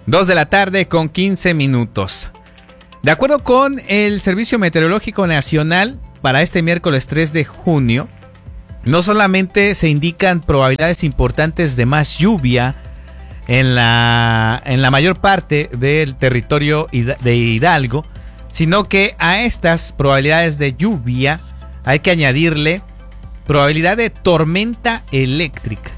2 de la tarde con 15 minutos. De acuerdo con el Servicio Meteorológico Nacional, para este miércoles 3 de junio, no solamente se indican probabilidades importantes de más lluvia en la mayor parte del territorio de Hidalgo, sino que a estas probabilidades de lluvia hay que añadirle probabilidad de tormenta eléctrica.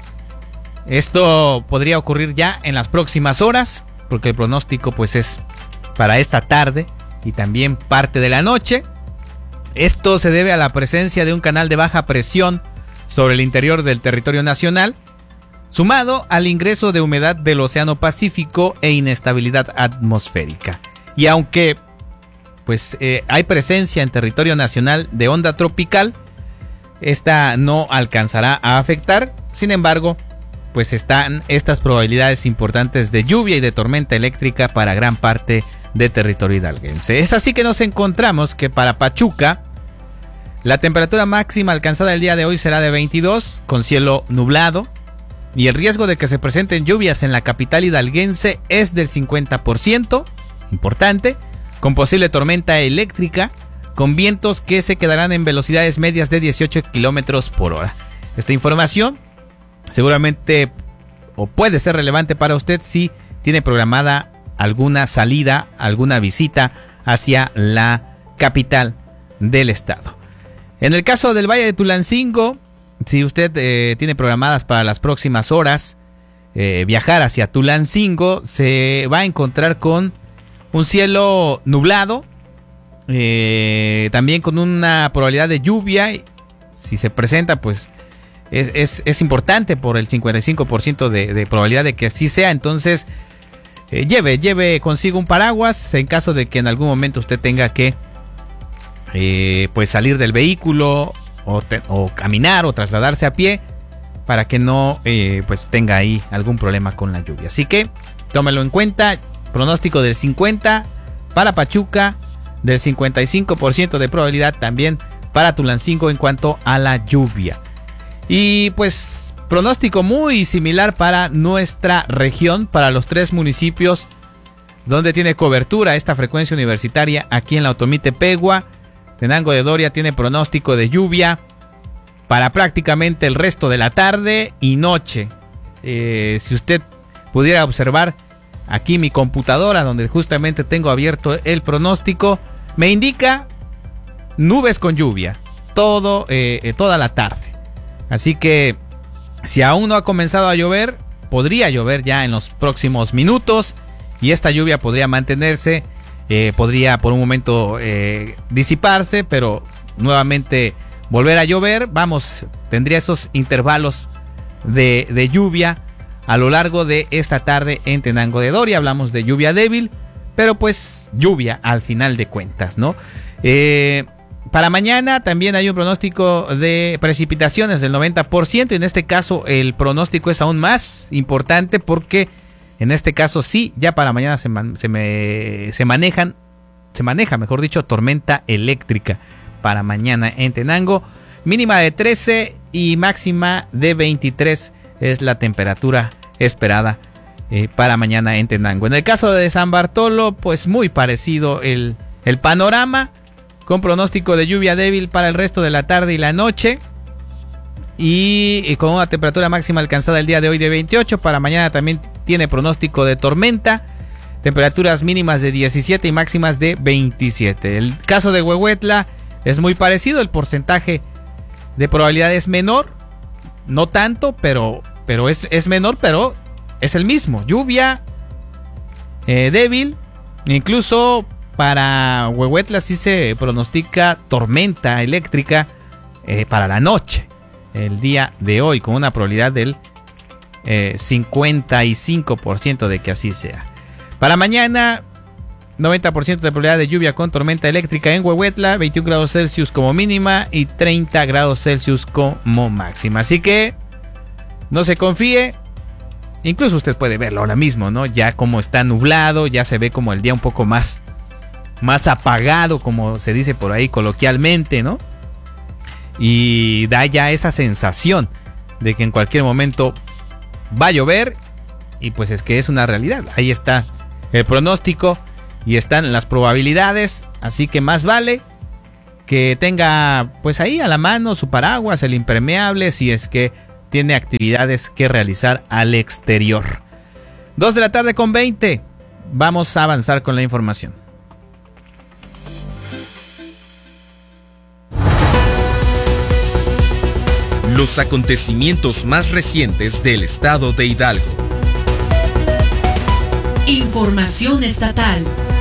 Esto podría ocurrir ya en las próximas horas, porque el pronóstico pues es para esta tarde y también parte de la noche. Esto se debe a la presencia de un canal de baja presión sobre el interior del territorio nacional, sumado al ingreso de humedad del Océano Pacífico e inestabilidad atmosférica. Y aunque pues hay presencia en territorio nacional de onda tropical, esta no alcanzará a afectar. Sin embargo, pues están estas probabilidades importantes de lluvia y de tormenta eléctrica para gran parte de territorio hidalguense. Es así que nos encontramos que para Pachuca la temperatura máxima alcanzada el día de hoy será de 22 con cielo nublado y el riesgo de que se presenten lluvias en la capital hidalguense es del 50%, importante, con posible tormenta eléctrica, con vientos que se quedarán en velocidades medias de 18 kilómetros por hora. Esta información seguramente o puede ser relevante para usted si tiene programada alguna salida, alguna visita hacia la capital del estado. En el caso del Valle de Tulancingo, si usted tiene programadas para las próximas horas viajar hacia Tulancingo, se va a encontrar con un cielo nublado, también con una probabilidad de lluvia. Si se presenta, pues es importante por el 55% de probabilidad de que así sea. Entonces lleve consigo un paraguas en caso de que en algún momento usted tenga que pues salir del vehículo o caminar o trasladarse a pie, para que no pues tenga ahí algún problema con la lluvia. Así que tómelo en cuenta. Pronóstico del 50 para Pachuca, del 55% de probabilidad también para Tulancingo en cuanto a la lluvia. Y pues pronóstico muy similar para nuestra región, para los 3 municipios donde tiene cobertura esta frecuencia universitaria, aquí en la Otomí Tepehua. Tenango de Doria tiene pronóstico de lluvia para prácticamente el resto de la tarde y noche. Si usted pudiera observar aquí mi computadora, donde justamente tengo abierto el pronóstico, me indica nubes con lluvia toda la tarde. Así que si aún no ha comenzado a llover, podría llover ya en los próximos minutos y esta lluvia podría mantenerse, podría por un momento disiparse, pero nuevamente volver a llover. Tendría esos intervalos de lluvia a lo largo de esta tarde en Tenango de Doria. Hablamos de lluvia débil, pero pues lluvia al final de cuentas, ¿no? Para mañana también hay un pronóstico de precipitaciones del 90%. Y en este caso el pronóstico es aún más importante porque en este caso sí, ya para mañana se maneja, mejor dicho, tormenta eléctrica para mañana en Tenango. Mínima de 13 y máxima de 23 es la temperatura esperada para mañana en Tenango. En el caso de San Bartolo, pues muy parecido el panorama, con pronóstico de lluvia débil para el resto de la tarde y la noche, y con una temperatura máxima alcanzada el día de hoy de 28. Para mañana también tiene pronóstico de tormenta, temperaturas mínimas de 17 y máximas de 27. El caso de Huehuetla es muy parecido, el porcentaje de probabilidad es menor, no tanto, pero es menor, pero es el mismo. Lluvia débil. Incluso para Huehuetla sí se pronostica tormenta eléctrica para la noche, el día de hoy, con una probabilidad del 55% de que así sea. Para mañana, 90% de probabilidad de lluvia con tormenta eléctrica en Huehuetla, 21 grados Celsius como mínima y 30 grados Celsius como máxima. Así que no se confíe. Incluso usted puede verlo ahora mismo, ¿no? Ya como está nublado, ya se ve como el día un poco más apagado, como se dice por ahí coloquialmente, ¿no? Y da ya esa sensación de que en cualquier momento va a llover y pues es que es una realidad. Ahí está el pronóstico y están las probabilidades, así que más vale que tenga pues ahí a la mano su paraguas, el impermeable, si es que tiene actividades que realizar al exterior. 2:20 p.m. Vamos a avanzar con la información. Los acontecimientos más recientes del estado de Hidalgo. Información estatal.